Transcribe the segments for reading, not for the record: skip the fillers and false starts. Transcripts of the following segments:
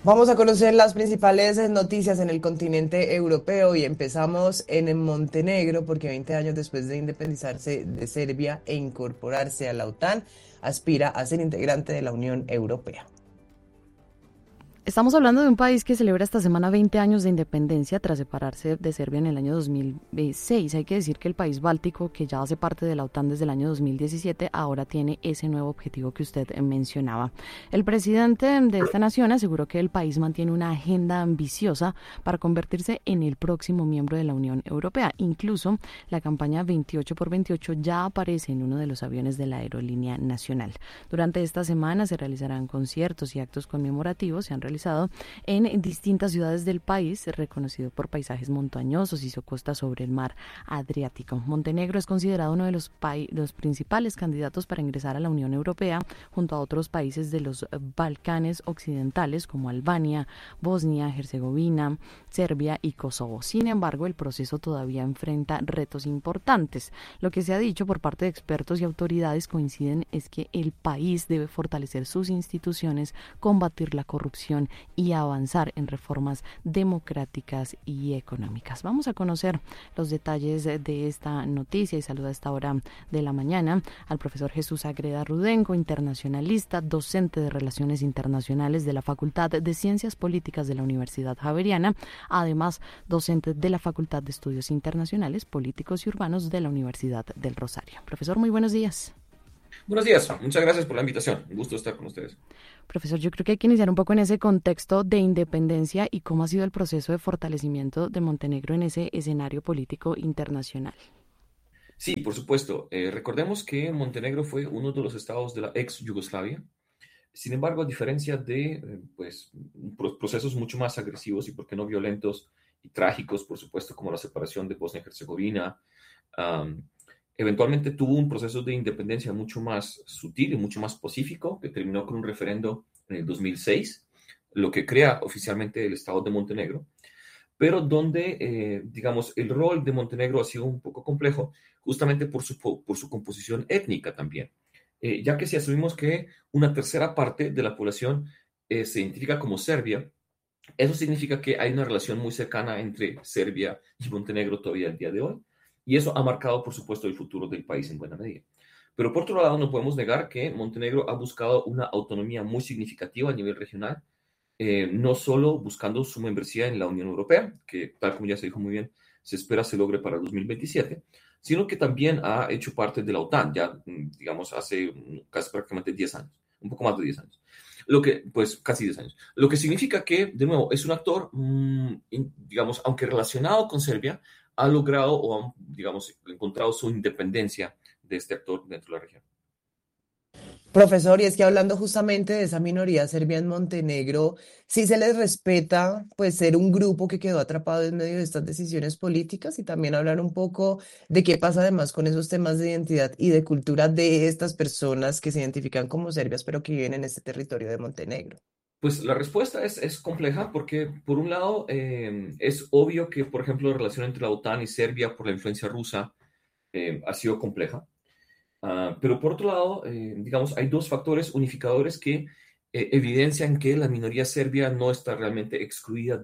Vamos a conocer las principales noticias en el continente europeo y empezamos en Montenegro porque 20 años después de independizarse de Serbia e incorporarse a la OTAN, aspira a ser integrante de la Unión Europea. Estamos hablando de un país que celebra esta semana 20 años de independencia tras separarse de Serbia en el año 2006. Hay que decir que el país báltico, que ya hace parte de la OTAN desde el año 2017, ahora tiene ese nuevo objetivo que usted mencionaba. El presidente de esta nación aseguró que el país mantiene una agenda ambiciosa para convertirse en el próximo miembro de la Unión Europea. Incluso la campaña 28 por 28 ya aparece en uno de los aviones de la aerolínea nacional. Durante esta semana se realizarán conciertos y actos conmemorativos. Se han realizado en distintas ciudades del país, reconocido por paisajes montañosos y su costa sobre el mar Adriático. Montenegro es considerado uno de los principales candidatos para ingresar a la Unión Europea, junto a otros países de los Balcanes occidentales como Albania, Bosnia, Herzegovina, Serbia y Kosovo. Sin embargo, el proceso todavía enfrenta retos importantes. Lo que se ha dicho por parte de expertos y autoridades coinciden es que el país debe fortalecer sus instituciones, combatir la corrupción y avanzar en reformas democráticas y económicas. Vamos a conocer los detalles de esta noticia y saluda a esta hora de la mañana al profesor Jesús Agreda Rudenko, internacionalista, docente de Relaciones Internacionales de la Facultad de Ciencias Políticas de la Universidad Javeriana, además docente de la Facultad de Estudios Internacionales, Políticos y Urbanos de la Universidad del Rosario. Profesor, muy buenos días. Buenos días, muchas gracias por la invitación. Un gusto estar con ustedes. Profesor, yo creo que hay que iniciar un poco en ese contexto de independencia y cómo ha sido el proceso de fortalecimiento de Montenegro en ese escenario político internacional. Sí, por supuesto. Recordemos que Montenegro fue uno de los estados de la ex Yugoslavia. Sin embargo, a diferencia de procesos mucho más agresivos y, por qué no, violentos y trágicos, por supuesto, como la separación de Bosnia y Herzegovina, um, eventualmente tuvo un proceso de independencia mucho más sutil y mucho más pacífico, que terminó con un referendo en el 2006, lo que crea oficialmente el Estado de Montenegro, pero donde, digamos, el rol de Montenegro ha sido un poco complejo, justamente por su composición étnica también. Ya que si asumimos que una tercera parte de la población se identifica como Serbia, eso significa que hay una relación muy cercana entre Serbia y Montenegro todavía el día de hoy, y eso ha marcado, por supuesto, el futuro del país en buena medida. Pero por otro lado, no podemos negar que Montenegro ha buscado una autonomía muy significativa a nivel regional, no solo buscando su membresía en la Unión Europea, que tal como ya se dijo muy bien, se espera se logre para el 2027, sino que también ha hecho parte de la OTAN, ya digamos hace casi prácticamente 10 años, un poco más de 10 años. Lo que, pues casi 10 años. Lo que significa que, de nuevo, es un actor, digamos, aunque relacionado con Serbia, ha logrado o, digamos, encontrado su independencia de este actor dentro de la región. Profesor, y es que hablando justamente de esa minoría serbia en Montenegro, sí se les respeta pues ser un grupo que quedó atrapado en medio de estas decisiones políticas y también hablar un poco de qué pasa además con esos temas de identidad y de cultura de estas personas que se identifican como serbias pero que viven en este territorio de Montenegro. Pues la respuesta es compleja porque, por un lado, es obvio que, por ejemplo, la relación entre la OTAN y Serbia por la influencia rusa ha sido compleja. Pero por otro lado, digamos, hay dos factores unificadores que evidencian que la minoría serbia no está realmente excluida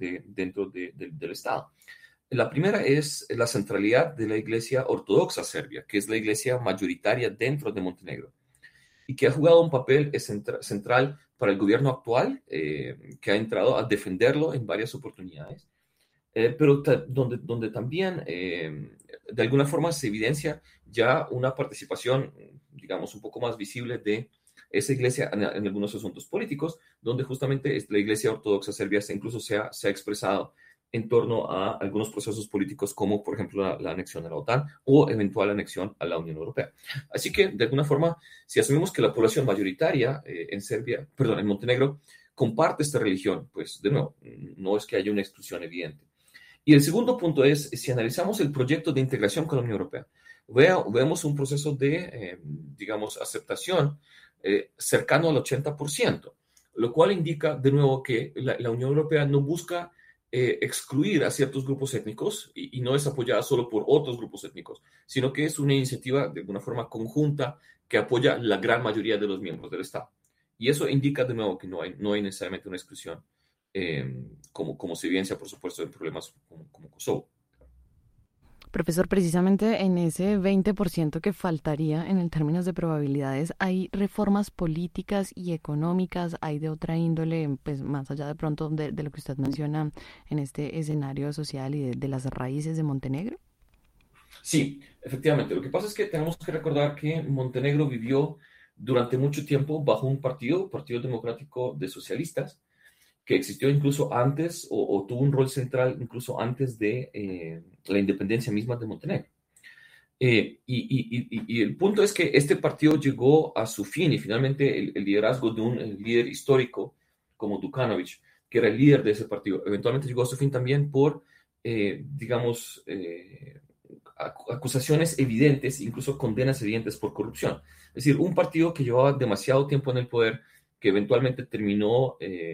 del Estado. La primera es la centralidad de la Iglesia Ortodoxa Serbia, que es la iglesia mayoritaria dentro de Montenegro y que ha jugado un papel central para el gobierno actual, que ha entrado a defenderlo en varias oportunidades, pero donde también de alguna forma se evidencia ya una participación, digamos, un poco más visible de esa iglesia en algunos asuntos políticos, donde justamente la iglesia ortodoxa serbia incluso se ha expresado en torno a algunos procesos políticos como, por ejemplo, la anexión a la OTAN o eventual anexión a la Unión Europea. Así que, de alguna forma, si asumimos que la población mayoritaria en Serbia, perdón, en Montenegro, comparte esta religión, pues, de nuevo, no es que haya una exclusión evidente. Y el segundo punto es, si analizamos el proyecto de integración con la Unión Europea, vemos un proceso de, digamos, aceptación cercano al 80%, lo cual indica de nuevo que la Unión Europea no busca excluir a ciertos grupos étnicos y no es apoyada solo por otros grupos étnicos, sino que es una iniciativa de alguna forma conjunta que apoya la gran mayoría de los miembros del Estado. Y eso indica de nuevo que no hay necesariamente una exclusión, como se evidencia, por supuesto, en problemas como Kosovo. Profesor, precisamente en ese 20% que faltaría en el términos de probabilidades, ¿hay reformas políticas y económicas, hay de otra índole, pues más allá de pronto de lo que usted menciona en este escenario social y de las raíces de Montenegro? Sí, efectivamente. Lo que pasa es que tenemos que recordar que Montenegro vivió durante mucho tiempo bajo un Partido Democrático de Socialistas, que existió incluso antes o tuvo un rol central incluso antes de la independencia misma de Montenegro. Y el punto es que este partido llegó a su fin y finalmente el liderazgo de un líder histórico como Đukanović, que era el líder de ese partido, eventualmente llegó a su fin también por, digamos, acusaciones evidentes, incluso condenas evidentes por corrupción. Es decir, un partido que llevaba demasiado tiempo en el poder, que eventualmente terminó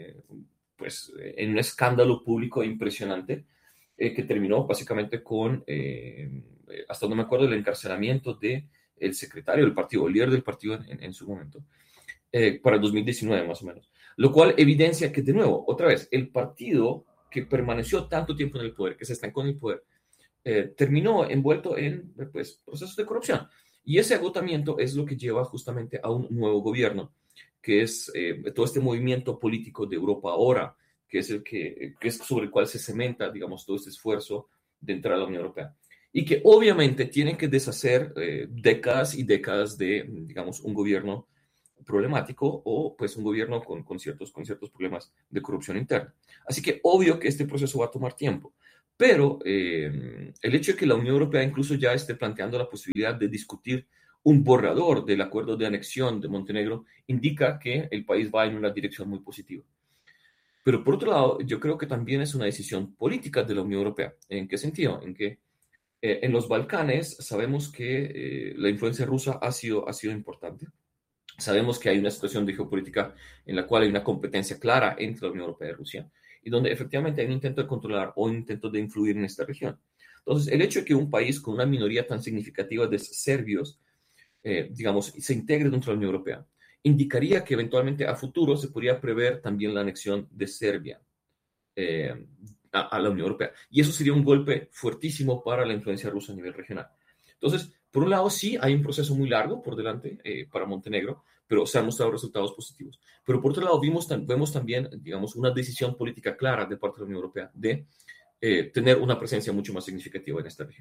pues, en un escándalo público impresionante, que terminó básicamente con, hasta donde me acuerdo, el encarcelamiento de el secretario del partido, el líder del partido en su momento, para el 2019 más o menos. Lo cual evidencia que, de nuevo, otra vez, el partido que permaneció tanto tiempo en el poder, que se estancó en el poder, terminó envuelto en pues, procesos de corrupción. Y ese agotamiento es lo que lleva justamente a un nuevo gobierno, que es todo este movimiento político de Europa ahora, que es que es sobre el cual se cementa, digamos, todo este esfuerzo de entrar a la Unión Europea. Y que obviamente tienen que deshacer décadas y décadas de, digamos, un gobierno problemático o pues un gobierno con ciertos problemas de corrupción interna. Así que obvio que este proceso va a tomar tiempo. Pero el hecho de que la Unión Europea incluso ya esté planteando la posibilidad de discutir un borrador del acuerdo de anexión de Montenegro indica que el país va en una dirección muy positiva. Pero por otro lado, yo creo que también es una decisión política de la Unión Europea. ¿En qué sentido? En que en los Balcanes sabemos que la influencia rusa ha sido importante. Sabemos que hay una situación de geopolítica en la cual hay una competencia clara entre la Unión Europea y Rusia y donde efectivamente hay un intento de controlar o un intento de influir en esta región. Entonces, el hecho de que un país con una minoría tan significativa de serbios, digamos, se integre dentro de la Unión Europea, indicaría que eventualmente a futuro se podría prever también la anexión de Serbia eh, a la Unión Europea. Y eso sería un golpe fuertísimo para la influencia rusa a nivel regional. Entonces, por un lado, sí, hay un proceso muy largo por delante para Montenegro, pero se han mostrado resultados positivos. Pero por otro lado, vemos también, digamos, una decisión política clara de parte de la Unión Europea de tener una presencia mucho más significativa en esta región.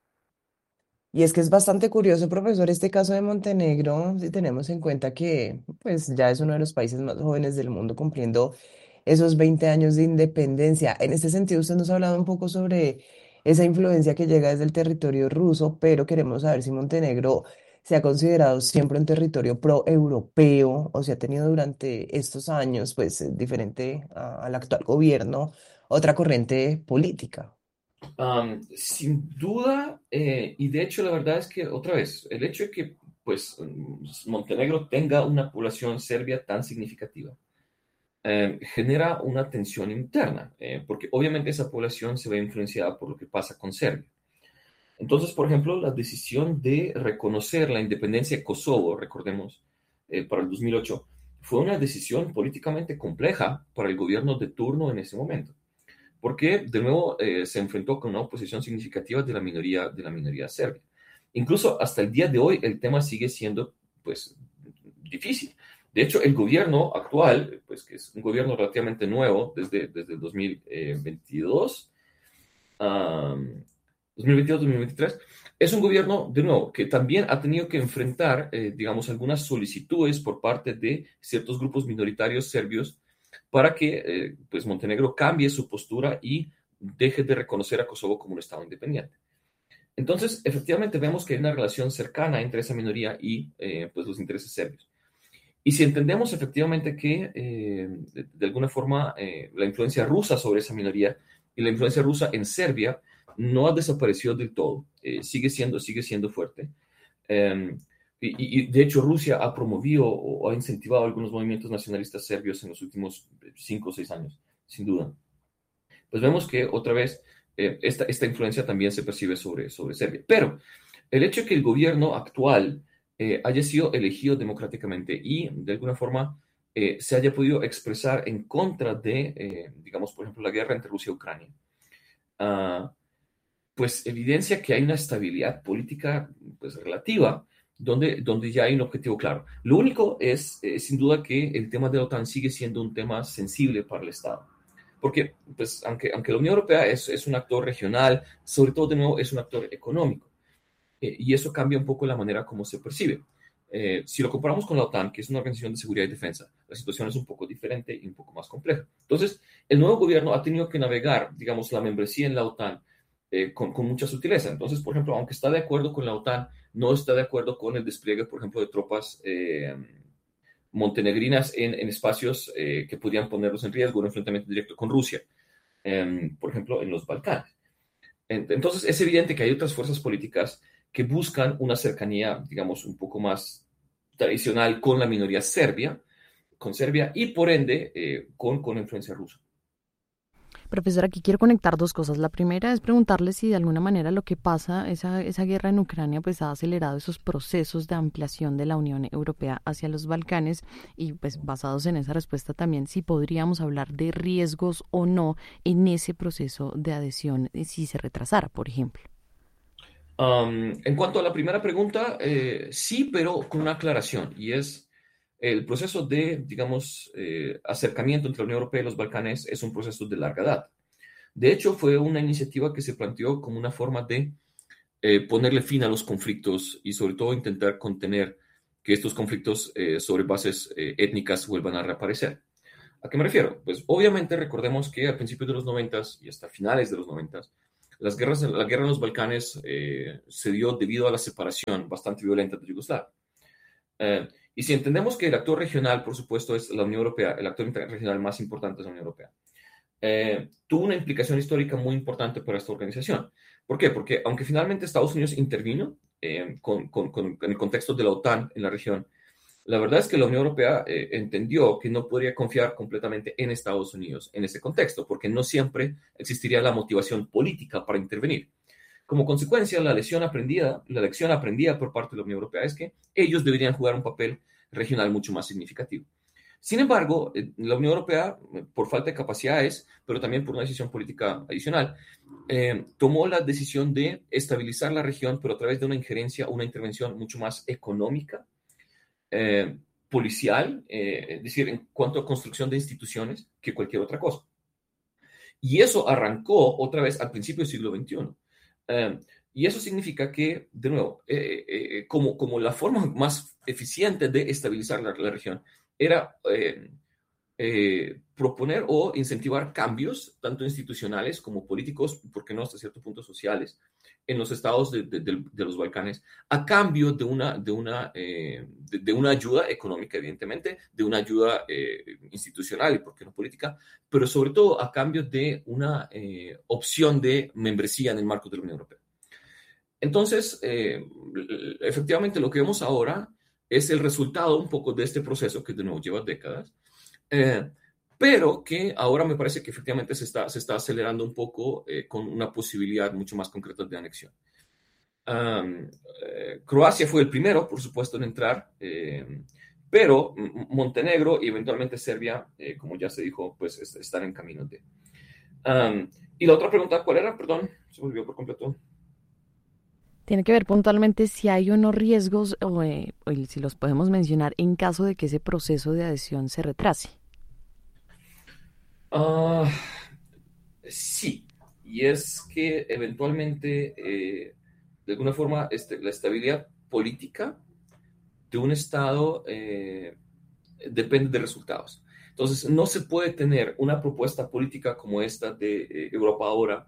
Y es que es bastante curioso, profesor, este caso de Montenegro, si tenemos en cuenta que pues ya es uno de los países más jóvenes del mundo cumpliendo esos 20 años de independencia. En este sentido, usted nos ha hablado un poco sobre esa influencia que llega desde el territorio ruso, pero queremos saber si Montenegro se ha considerado siempre un territorio pro-europeo o si ha tenido durante estos años, pues diferente al actual gobierno, otra corriente política. Sin duda, y de hecho la verdad es que otra vez, el hecho de que pues Montenegro tenga una población serbia tan significativa genera una tensión interna, porque obviamente esa población se ve influenciada por lo que pasa con Serbia. Entonces, por ejemplo, la decisión de reconocer la independencia de Kosovo, recordemos, para el 2008, fue una decisión políticamente compleja para el gobierno de turno en ese momento porque de nuevo se enfrentó con una oposición significativa de la minoría serbia. Incluso hasta el día de hoy el tema sigue siendo pues difícil. De hecho, el gobierno actual, pues que es un gobierno relativamente nuevo desde el 2022, 2022-2023, es un gobierno, de nuevo, que también ha tenido que enfrentar, digamos, algunas solicitudes por parte de ciertos grupos minoritarios serbios para que pues Montenegro cambie su postura y deje de reconocer a Kosovo como un Estado independiente. Entonces, efectivamente, vemos que hay una relación cercana entre esa minoría y pues los intereses serbios. Y si entendemos efectivamente que de alguna forma la influencia rusa sobre esa minoría y la influencia rusa en Serbia no ha desaparecido del todo, sigue siendo fuerte. Eh, de hecho, Rusia ha promovido o ha incentivado algunos movimientos nacionalistas serbios en los últimos 5 o 6 años, sin duda. Pues vemos que otra vez esta influencia también se percibe sobre Serbia. Pero el hecho de que el gobierno actual haya sido elegido democráticamente y de alguna forma se haya podido expresar en contra de, digamos, por ejemplo, la guerra entre Rusia y Ucrania, uh, pues evidencia que hay una estabilidad política pues, relativa, donde ya hay un objetivo claro. Lo único es, sin duda, que el tema de la OTAN sigue siendo un tema sensible para el Estado. Porque, pues, aunque la Unión Europea es un actor regional, sobre todo, de nuevo, es un actor económico. Y eso cambia un poco la manera como se percibe. Si lo comparamos con la OTAN, que es una organización de seguridad y defensa, la situación es un poco diferente y un poco más compleja. Entonces, el nuevo gobierno ha tenido que navegar, digamos, la membresía en la OTAN con mucha sutileza. Entonces, por ejemplo, aunque está de acuerdo con la OTAN, no está de acuerdo con el despliegue, por ejemplo, de tropas montenegrinas en espacios que podrían ponerlos en riesgo, un enfrentamiento directo con Rusia, por ejemplo, en los Balcanes. Entonces, es evidente que hay otras fuerzas políticas que buscan una cercanía, digamos, un poco más tradicional con la minoría serbia, con Serbia y por ende con influencia rusa. Profesor, aquí quiero conectar dos cosas. La primera es preguntarle si de alguna manera lo que pasa, esa guerra en Ucrania, pues ha acelerado esos procesos de ampliación de la Unión Europea hacia los Balcanes y pues basados en esa respuesta también, si podríamos hablar de riesgos o no en ese proceso de adhesión, si se retrasara, por ejemplo. En cuanto a la primera pregunta, sí, pero con una aclaración, y es el proceso de, digamos, acercamiento entre la Unión Europea y los Balcanes es un proceso de larga data. De hecho, fue una iniciativa que se planteó como una forma de ponerle fin a los conflictos y sobre todo intentar contener que estos conflictos sobre bases étnicas vuelvan a reaparecer. ¿A qué me refiero? Pues obviamente recordemos que a principios de los 90 y hasta finales de los 90 la guerra en los Balcanes se dio debido a la separación bastante violenta de Yugoslavia. Y si entendemos que el actor regional, por supuesto, es la Unión Europea, el actor regional más importante es la Unión Europea, tuvo una implicación histórica muy importante para esta organización. ¿Por qué? Porque aunque finalmente Estados Unidos intervino con el contexto de la OTAN en la región, la verdad es que la Unión Europea entendió que no podría confiar completamente en Estados Unidos en ese contexto, porque no siempre existiría la motivación política para intervenir. Como consecuencia, la lección aprendida por parte de la Unión Europea es que ellos deberían jugar un papel regional mucho más significativo. Sin embargo, la Unión Europea, por falta de capacidades, pero también por una decisión política adicional, tomó la decisión de estabilizar la región, pero a través de una injerencia, una intervención mucho más económica, policial, es decir, en cuanto a construcción de instituciones, que cualquier otra cosa. Y eso arrancó otra vez al principio del siglo XXI. Y eso significa que, de nuevo, como la forma más eficiente de estabilizar la región era proponer o incentivar cambios, tanto institucionales como políticos, porque no hasta cierto punto sociales, en los estados de los Balcanes, a cambio de una ayuda económica, evidentemente, de una ayuda institucional y, por qué no política, pero sobre todo a cambio de una opción de membresía en el marco de la Unión Europea. Entonces, efectivamente, lo que vemos ahora es el resultado un poco de este proceso que de nuevo lleva décadas, pero que ahora me parece que efectivamente se está acelerando un poco con una posibilidad mucho más concreta de anexión. Croacia fue el primero, por supuesto, en entrar, pero Montenegro y eventualmente Serbia, como ya se dijo, pues están en camino de. Y la otra pregunta, ¿cuál era? Perdón, se me olvidó por completo. Tiene que ver puntualmente si hay o no riesgos o si los podemos mencionar en caso de que ese proceso de adhesión se retrase. Sí, y es que eventualmente, de alguna forma, la estabilidad política de un Estado depende de resultados. Entonces, no se puede tener una propuesta política como esta de Europa ahora,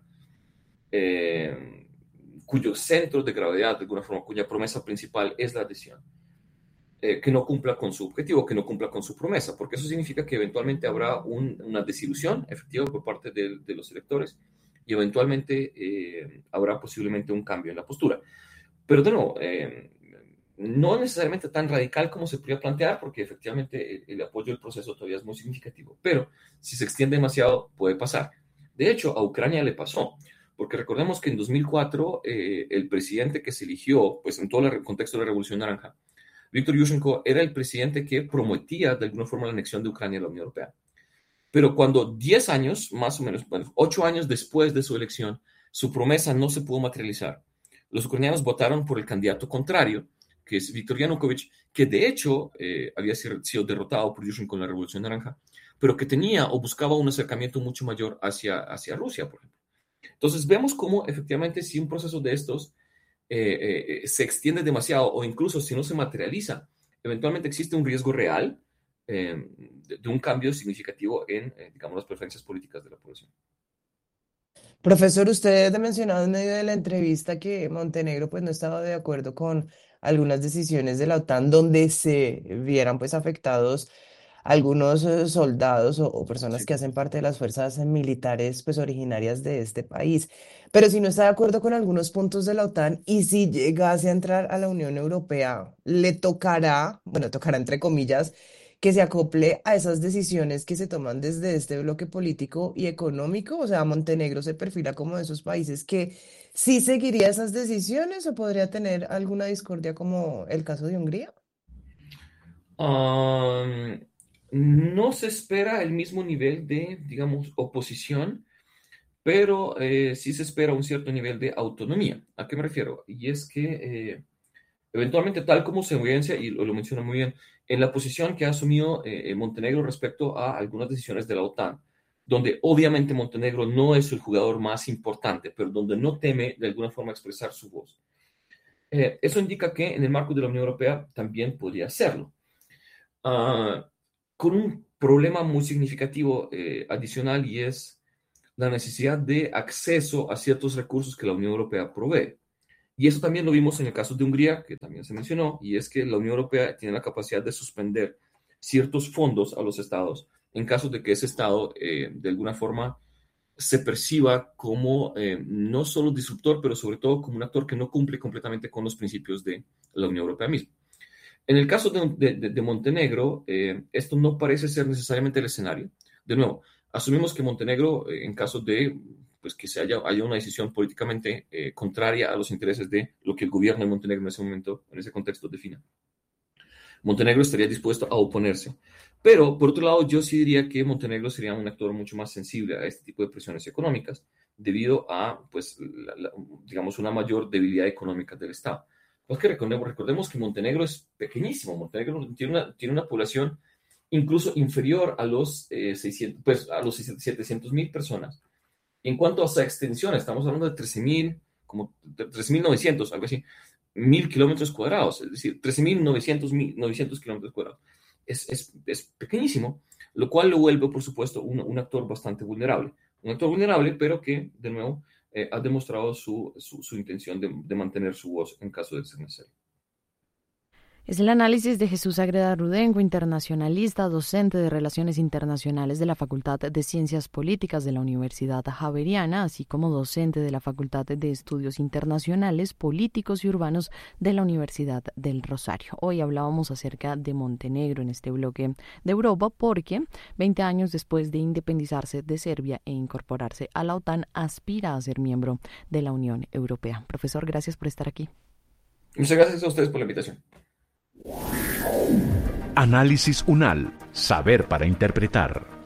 cuyo centro de gravedad, de alguna forma, cuya promesa principal es la adhesión, que no cumpla con su objetivo, que no cumpla con su promesa, porque eso significa que eventualmente habrá una desilusión efectiva por parte de los electores y eventualmente habrá posiblemente un cambio en la postura. Pero de nuevo, no necesariamente tan radical como se podría plantear, porque efectivamente el apoyo al proceso todavía es muy significativo, pero si se extiende demasiado puede pasar. De hecho, a Ucrania le pasó, porque recordemos que en 2004 el presidente que se eligió, pues en todo el contexto de la Revolución Naranja, Viktor Yushchenko era el presidente que prometía de alguna forma la anexión de Ucrania a la Unión Europea. Pero cuando 10 años, más o menos, bueno, 8 años después de su elección, su promesa no se pudo materializar, los ucranianos votaron por el candidato contrario, que es Viktor Yanukovych, que de hecho había sido derrotado por Yushchenko en la Revolución Naranja, pero que tenía o buscaba un acercamiento mucho mayor hacia Rusia, por ejemplo. Entonces vemos cómo efectivamente si un proceso de estos se extiende demasiado o incluso si no se materializa, eventualmente existe un riesgo real de un cambio significativo en, digamos, las preferencias políticas de la población. Profesor, usted ha mencionado en medio de la entrevista que Montenegro pues no estaba de acuerdo con algunas decisiones de la OTAN donde se vieran pues afectados algunos soldados o personas Sí. que hacen parte de las fuerzas militares pues originarias de este país. Pero si no está de acuerdo con algunos puntos de la OTAN y si llegase a entrar a la Unión Europea, le tocará, bueno, tocará entre comillas, que se acople a esas decisiones que se toman desde este bloque político y económico. O sea, Montenegro se perfila como de esos países que sí seguiría esas decisiones o podría tener alguna discordia como el caso de Hungría. Um, no se espera el mismo nivel de, digamos, oposición, pero sí se espera un cierto nivel de autonomía. ¿A qué me refiero? Y es que eventualmente, tal como se evidencia, y lo menciona muy bien, en la posición que ha asumido Montenegro respecto a algunas decisiones de la OTAN, donde obviamente Montenegro no es el jugador más importante, pero donde no teme de alguna forma expresar su voz. Eso indica que en el marco de la Unión Europea también podría hacerlo. Uh, con un problema muy significativo adicional y es la necesidad de acceso a ciertos recursos que la Unión Europea provee. Y eso también lo vimos en el caso de Hungría, que también se mencionó, y es que la Unión Europea tiene la capacidad de suspender ciertos fondos a los estados en caso de que ese estado de alguna forma se perciba como no solo disruptor, pero sobre todo como un actor que no cumple completamente con los principios de la Unión Europea misma. En el caso de Montenegro, esto no parece ser necesariamente el escenario. De nuevo, asumimos que Montenegro, en caso de pues, que haya una decisión políticamente contraria a los intereses de lo que el gobierno de Montenegro en ese momento, en ese contexto, defina, Montenegro estaría dispuesto a oponerse. Pero, por otro lado, yo sí diría que Montenegro sería un actor mucho más sensible a este tipo de presiones económicas debido a, pues, digamos, una mayor debilidad económica del Estado. Es que recordemos que Montenegro es pequeñísimo. Montenegro tiene una población incluso inferior a los 700,000 personas. En cuanto a su extensión, estamos hablando de 13,000, como 13,900, algo así, 1,000 kilómetros cuadrados, es decir, 13,900 kilómetros cuadrados. Es pequeñísimo, lo cual lo vuelve, por supuesto, un actor bastante vulnerable. Un actor vulnerable, pero que, de nuevo, ha demostrado su intención de mantener su voz en caso de ser necesario. Es el análisis de Jesús Agreda Rudengo, internacionalista, docente de Relaciones Internacionales de la Facultad de Ciencias Políticas de la Universidad Javeriana, así como docente de la Facultad de Estudios Internacionales, Políticos y Urbanos de la Universidad del Rosario. Hoy hablábamos acerca de Montenegro en este bloque de Europa porque 20 años después de independizarse de Serbia e incorporarse a la OTAN, aspira a ser miembro de la Unión Europea. Profesor, gracias por estar aquí. Muchas gracias a ustedes por la invitación. Análisis UNAL, saber para interpretar.